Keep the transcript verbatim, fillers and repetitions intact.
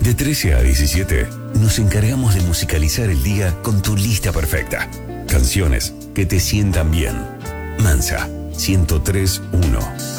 De trece a diecisiete, nos encargamos de musicalizar el día con tu lista perfecta. Canciones que te sientan bien. Mansa, ciento tres punto uno.